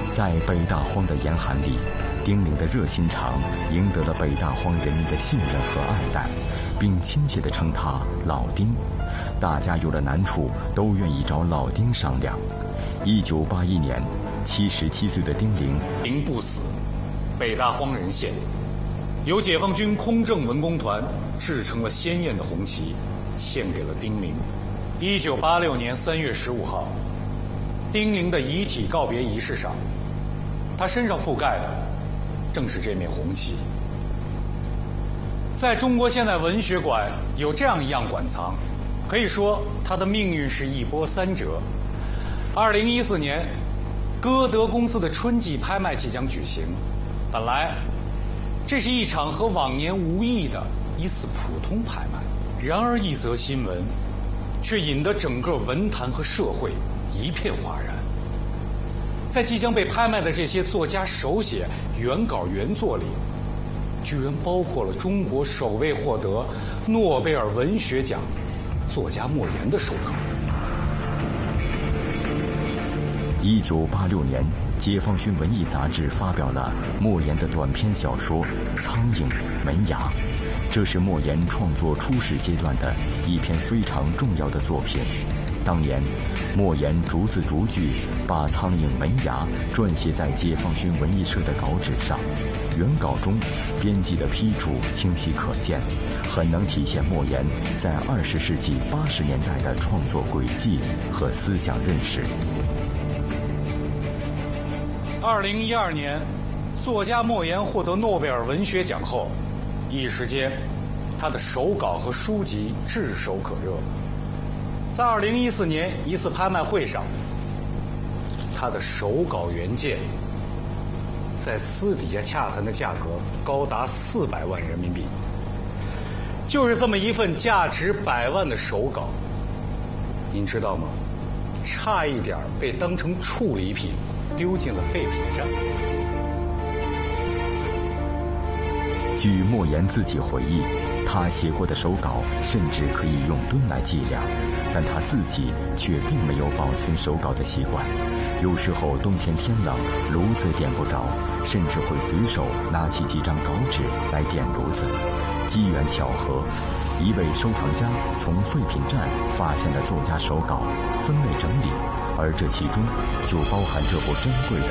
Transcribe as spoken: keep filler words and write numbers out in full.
在北大荒的严寒里，丁玲的热心肠赢得了北大荒人民的信任和爱戴，并亲切地称他老丁。大家有了难处都愿意找老丁商量。一九八一年，七十七岁的丁玲丁不死，北大荒人县，由解放军空政文工团制成了鲜艳的红旗，献给了丁玲。一九八六年三月十五号，丁玲的遗体告别仪式上，他身上覆盖的正是这面红旗。在中国现代文学馆有这样一样馆藏，可以说他的命运是一波三折。二零一四年，歌德公司的春季拍卖即将举行，本来这是一场和往年无异的疑似普通拍卖，然而一则新闻却引得整个文坛和社会一片哗然。在即将被拍卖的这些作家手写原稿原作里，居然包括了中国首位获得诺贝尔文学奖作家莫言的手稿。 一九八六年，解放军文艺杂志发表了莫言的短篇小说《苍蝇门牙》，这是莫言创作初始阶段的一篇非常重要的作品。当年，莫言逐字逐句把《苍蝇门牙》撰写在解放军文艺社的稿纸上，原稿中编辑的批注清晰可见，很能体现莫言在二十世纪八十年代的创作轨迹和思想认识。 二零一二年，作家莫言获得诺贝尔文学奖后，一时间，他的手稿和书籍炙手可热。在二零一四年一次拍卖会上，他的手稿原件在私底下洽谈的价格高达四百万人民币。就是这么一份价值百万的手稿，您知道吗？差一点被当成处理品丢进了废品站。 据莫言自己回忆，他写过的手稿甚至可以用吨来计量，但他自己却并没有保存手稿的习惯。有时候冬天天冷，炉子点不着，甚至会随手拿起几张稿纸来点炉子。机缘巧合，一位收藏家从废品站发现了作家手稿，分类整理，而这其中就包含这部珍贵的